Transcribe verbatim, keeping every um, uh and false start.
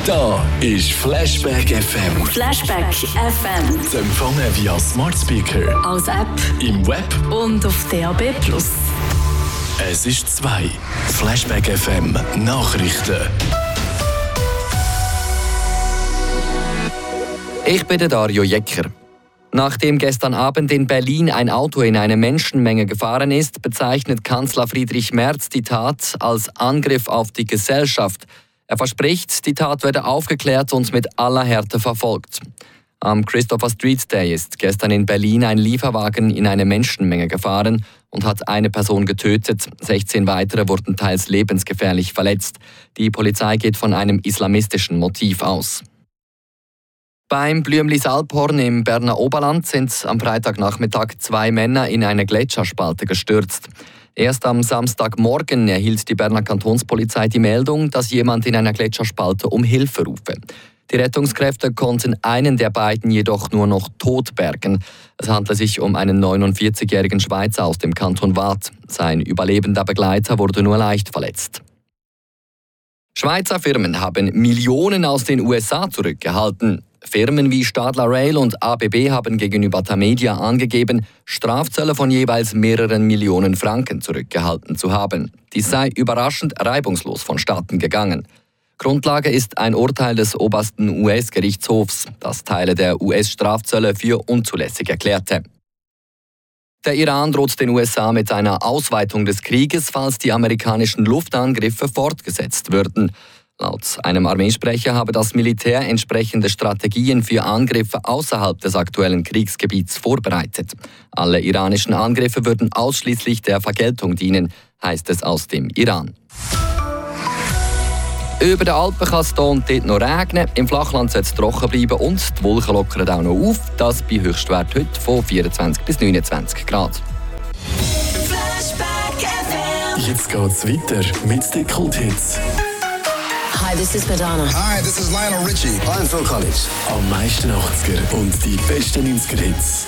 Da ist Flashback F M. Flashback F M. Zu empfangen via Smart Speaker, als App im Web und auf D A B plus. Es ist zwei. Flashback F M Nachrichten. Ich bin der Dario Jecker. Nachdem gestern Abend in Berlin ein Auto in eine Menschenmenge gefahren ist, bezeichnet Kanzler Friedrich Merz die Tat als Angriff auf die Gesellschaft. Er verspricht, die Tat werde aufgeklärt und mit aller Härte verfolgt. Am Christopher Street Day ist gestern in Berlin ein Lieferwagen in eine Menschenmenge gefahren und hat eine Person getötet. sechzehn weitere wurden teils lebensgefährlich verletzt. Die Polizei geht von einem islamistischen Motiv aus. Beim Blümlis-Alphorn im Berner Oberland sind am Freitagnachmittag zwei Männer in eine Gletscherspalte gestürzt. Erst am Samstagmorgen erhielt die Berner Kantonspolizei die Meldung, dass jemand in einer Gletscherspalte um Hilfe rufe. Die Rettungskräfte konnten einen der beiden jedoch nur noch tot bergen. Es handelt sich um einen neunundvierzigjährigen Schweizer aus dem Kanton Waadt. Sein überlebender Begleiter wurde nur leicht verletzt. Schweizer Firmen haben Millionen aus den U S A zurückgehalten. Firmen wie Stadler Rail und A B B haben gegenüber Tamedia angegeben, Strafzölle von jeweils mehreren Millionen Franken zurückgehalten zu haben. Dies sei überraschend reibungslos vonstatten gegangen. Grundlage ist ein Urteil des obersten U S-Gerichtshofs, das Teile der U S-Strafzölle für unzulässig erklärte. Der Iran droht den U S A mit einer Ausweitung des Krieges, falls die amerikanischen Luftangriffe fortgesetzt würden. Laut einem Armeesprecher habe das Militär entsprechende Strategien für Angriffe außerhalb des aktuellen Kriegsgebiets vorbereitet. Alle iranischen Angriffe würden ausschließlich der Vergeltung dienen, heißt es aus dem Iran. Über den Alpen kann es hier und dort noch regnen, im Flachland soll es trocken bleiben und die Wolken lockern auch noch auf, das bei Höchstwert heute von vierundzwanzig bis neunundzwanzig Grad. Jetzt geht's weiter mit den Kulthits. Hi, this is Madonna. Hi, this is Lionel Richie. I'm Phil Collins. Am meisten achtziger und die besten neunziger Hits.